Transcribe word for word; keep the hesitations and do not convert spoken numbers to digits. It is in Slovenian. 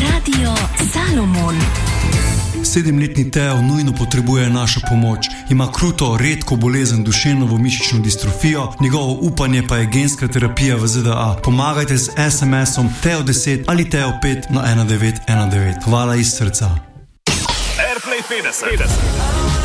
Radio Salomon. Sedemletni Teo nujno potrebuje našo pomoč. Ima kruto, redko bolezen duševno mišično distrofijo, njegovo upanje pa je genska terapija v Z D A. Pomagajte z es em esom Teo deset ali Teo pet na ena devet ena devet. Hvala iz srca. Airplay petdeset.